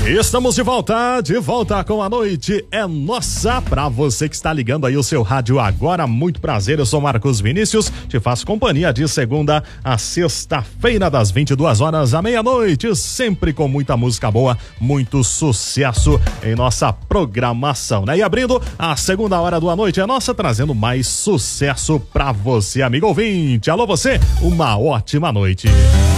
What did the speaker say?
Estamos de volta com A Noite é Nossa. Pra você que está ligando aí o seu rádio agora, muito prazer, eu sou Marcos Vinícius, te faço companhia de segunda a sexta-feira, das 22 horas à meia-noite, sempre com muita música boa, muito sucesso em nossa programação, né? E abrindo a segunda hora do A Noite é Nossa, trazendo mais sucesso pra você, amigo ouvinte. Alô você, uma ótima noite.